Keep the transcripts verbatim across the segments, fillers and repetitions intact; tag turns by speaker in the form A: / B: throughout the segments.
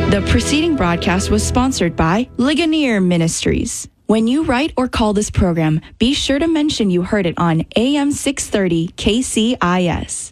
A: The preceding broadcast was sponsored by Ligonier Ministries. When you write or call this program, be sure to mention you heard it on A M six thirty K C I S.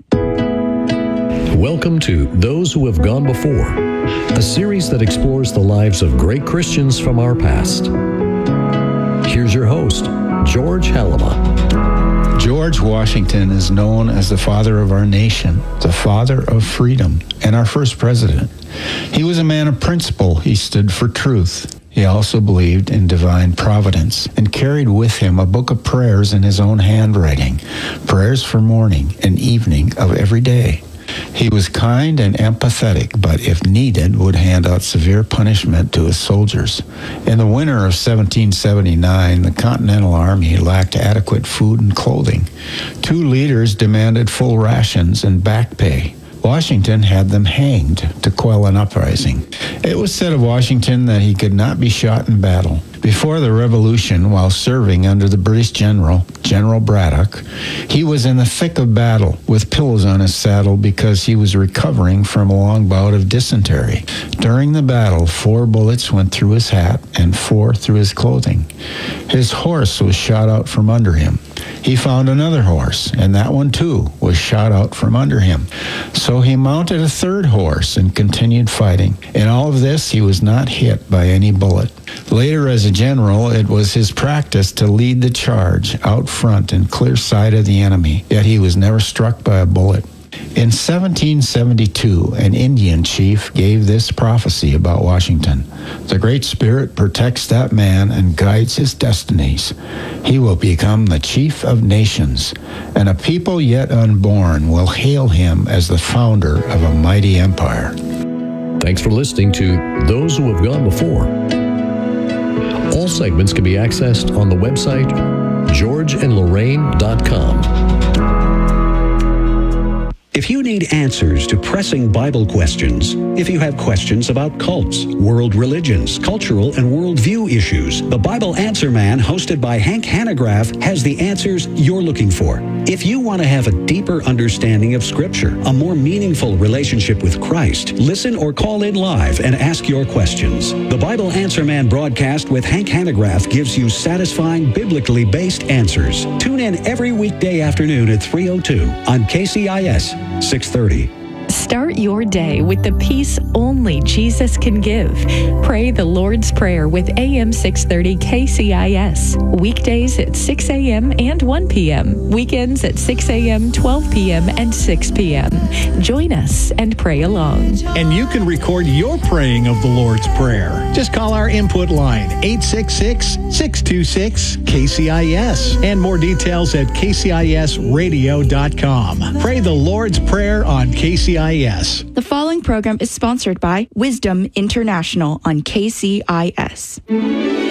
B: Welcome to Those Who Have Gone Before, a series that explores the lives of great Christians from our past. Here's your host, George Halama.
C: George Washington is known as the father of our nation, the father of freedom, and our first president. He was a man of principle. He stood for truth. He also believed in divine providence and carried with him a book of prayers in his own handwriting, prayers for morning and evening of every day. He was kind and empathetic, but if needed, would hand out severe punishment to his soldiers. In the winter of seventeen seventy-nine, the Continental Army lacked adequate food and clothing. Two leaders demanded full rations and back pay. Washington had them hanged to quell an uprising. It was said of Washington that he could not be shot in battle. Before the Revolution, while serving under the British General, General Braddock, he was in the thick of battle with pillows on his saddle because he was recovering from a long bout of dysentery. During the battle, four bullets went through his hat and four through his clothing. His horse was shot out from under him. He found another horse, and that one too was shot out from under him. So he mounted a third horse and continued fighting. In all of this, he was not hit by any bullet. Later, as a general, it was his practice to lead the charge out front in clear sight of the enemy, yet he was never struck by a bullet. In seventeen seventy-two, an Indian chief gave this prophecy about Washington. The Great Spirit protects that man and guides his destinies. He will become the chief of nations, and a people yet unborn will hail him as the founder of a mighty empire.
B: Thanks for listening to Those Who Have Gone Before. All segments can be accessed on the website george and lorraine dot com.
D: If you need answers to pressing Bible questions, if you have questions about cults, world religions, cultural and worldview issues, the Bible Answer Man, hosted by Hank Hanegraaff, has the answers you're looking for. If you want to have a deeper understanding of Scripture, a more meaningful relationship with Christ, listen or call in live and ask your questions. The Bible Answer Man broadcast with Hank Hanegraaff gives you satisfying, biblically based answers. Tune in every weekday afternoon at three oh two on K C I S six thirty.
E: Start your day with the peace only Jesus can give. Pray the Lord's Prayer with A M six thirty K C I S. Weekdays at six a.m. and one p.m. Weekends at six a.m., twelve p.m., and six p.m. Join us and pray along.
F: And you can record your praying of the Lord's Prayer. Just call our input line, eight six six, six two six, K C I S. And more details at k c i s radio dot com. Pray the Lord's Prayer on K C I S.
A: The following program is sponsored by Wisdom International on K C I S.